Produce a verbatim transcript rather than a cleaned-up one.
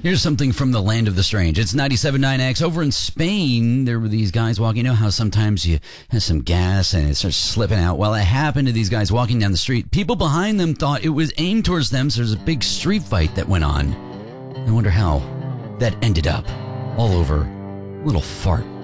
Here's something from the land of the strange. It's ninety-seven point nine X. Over in Spain, there were these guys walking. You know how sometimes you have some gas and it starts slipping out? Well, it happened to these guys walking down the street. People behind them thought it was aimed towards them, so there's a big street fight that went on. I wonder how that ended up all over a little fart.